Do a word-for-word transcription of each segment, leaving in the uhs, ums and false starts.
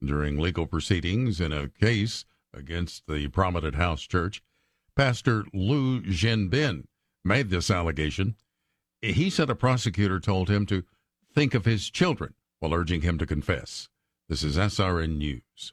during legal proceedings in a case against the Prominent House Church. Pastor Lou Jinbin made this allegation. He said a prosecutor told him to think of his children while urging him to confess. This is S R N News.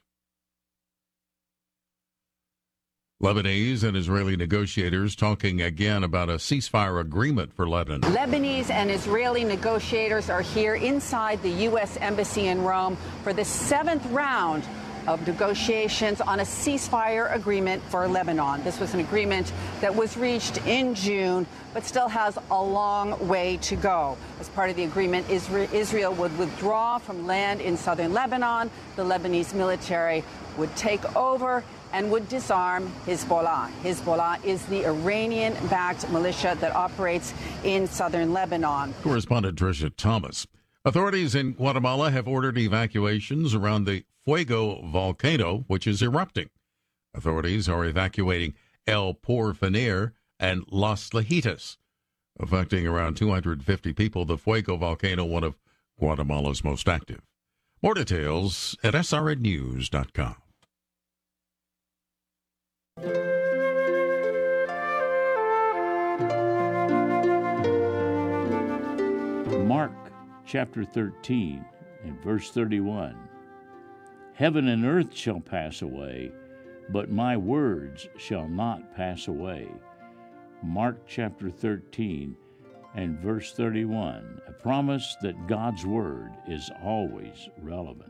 Lebanese and Israeli negotiators talking again about a ceasefire agreement for Lebanon. Lebanese and Israeli negotiators are here inside the U S Embassy in Rome for the seventh round of negotiations on a ceasefire agreement for Lebanon. This was an agreement that was reached in June, but still has a long way to go. As part of the agreement, Israel would withdraw from land in southern Lebanon. The Lebanese military would take over and would disarm Hezbollah. Hezbollah is the Iranian-backed militia that operates in southern Lebanon. Correspondent Tricia Thomas. Authorities in Guatemala have ordered evacuations around the Fuego volcano, which is erupting. Authorities are evacuating El Porvenir and Las Lajitas, affecting around two hundred fifty people. The Fuego volcano, one of Guatemala's most active. More details at S R N news dot com. Mark chapter thirteen and verse thirty-one. Heaven and earth shall pass away, but my words shall not pass away. Mark chapter thirteen and verse thirty-one, a promise that God's word is always relevant.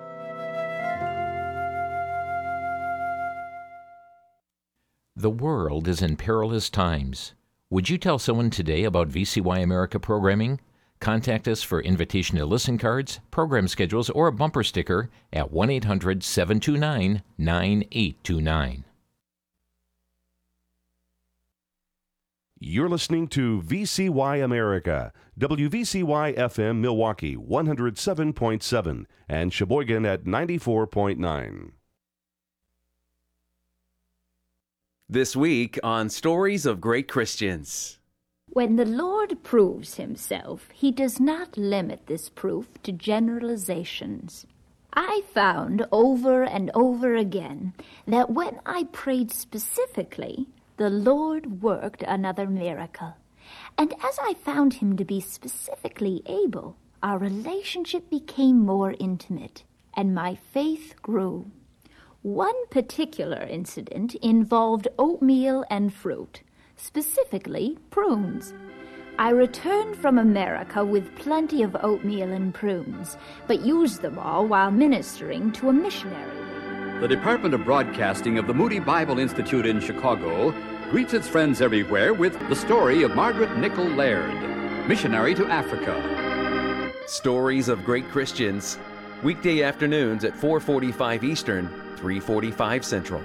The world is in perilous times. Would you tell someone today about V C Y America programming? Contact us for invitation to listen cards, program schedules, or a bumper sticker at one eight hundred seven two nine nine eight two nine. You're listening to V C Y America, W V C Y F M Milwaukee one oh seven point seven and Sheboygan at ninety-four point nine. This week on Stories of Great Christians. When the Lord proves himself, he does not limit this proof to generalizations. I found over and over again that when I prayed specifically, the Lord worked another miracle. And as I found him to be specifically able, our relationship became more intimate, and my faith grew. One particular incident involved oatmeal and fruit, specifically prunes. I returned from America with plenty of oatmeal and prunes, but used them all while ministering to a missionary. The Department of Broadcasting of the Moody Bible Institute in Chicago greets its friends everywhere with the story of Margaret Nichol Laird, missionary to Africa. Stories of Great Christians, weekday afternoons at four forty-five Eastern, three forty-five Central.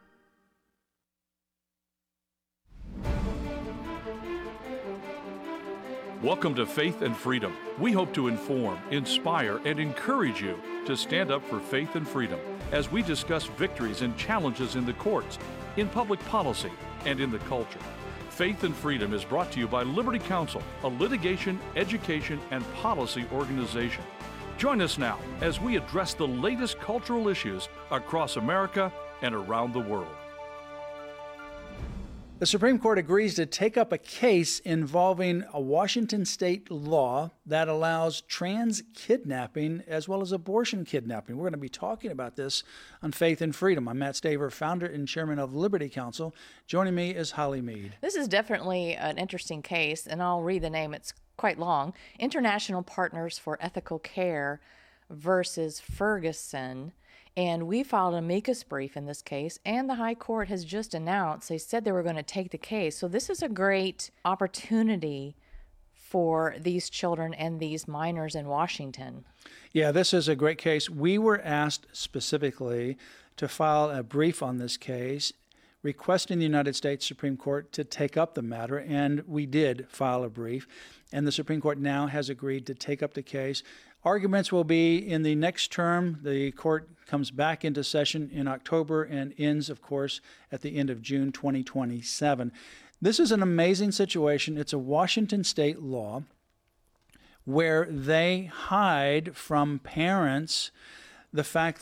Welcome to Faith and Freedom. We hope to inform, inspire, and encourage you to stand up for faith and freedom as we discuss victories and challenges in the courts, in public policy, and in the culture. Faith and Freedom is brought to you by Liberty Counsel, a litigation, education, and policy organization. Join us now as we address the latest cultural issues across America and around the world. The Supreme Court agrees to take up a case involving a Washington state law that allows trans kidnapping as well as abortion kidnapping. We're going to be talking about this on Faith and Freedom. I'm Matt Staver, founder and chairman of Liberty Counsel. Joining me is Holly Mead. This is definitely an interesting case, and I'll read the name. It's quite long. International Partners for Ethical Care versus Ferguson. And we filed an amicus brief in this case, and the High Court has just announced, they said they were going to take the case. So this is a great opportunity for these children and these minors in Washington. Yeah, this is a great case. We were asked specifically to file a brief on this case, requesting the United States Supreme Court to take up the matter, and we did file a brief. And the Supreme Court now has agreed to take up the case. Arguments will be in the next term. The court comes back into session in October and ends, of course, at the end of June twenty twenty-seven. This is an amazing situation. It's a Washington state law where they hide from parents the fact